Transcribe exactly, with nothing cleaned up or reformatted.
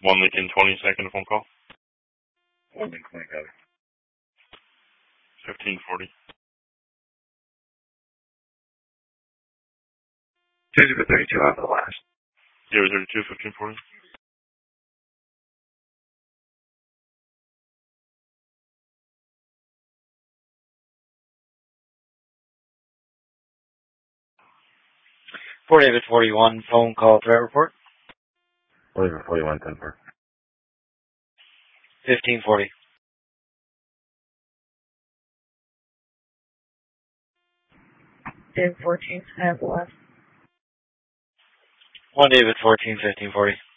One Lincoln twenty second phone call. One Lincoln twenty, got it. Fifteen forty. Two zero thirty-two out of the last. Zero thirty two fifteen forty. Fort David forty-one, phone call threat report. Fort David forty-one, ten four. fifteen forty. David fourteen, I have the last. One David fourteen, fifteen forty.